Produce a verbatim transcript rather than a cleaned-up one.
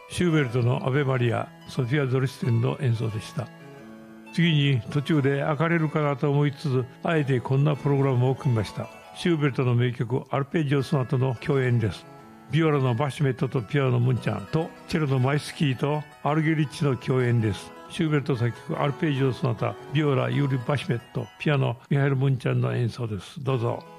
シューベルトのアベマリア、ソフィア・ドルシテンの演奏でした。次に途中で飽かれるかなと思いつつ、あえてこんなプログラムを組みました。シューベルトの名曲アルペジオソナタの共演です。ビオラのバシメットとピアノのムンチャンとチェロのマイスキーとアルゲリッチの共演です。シューベルト作曲アルペジオソナタ、ビオラユーリ・バシメット、ピアノミハイル・ムンチャンの演奏です。どうぞ。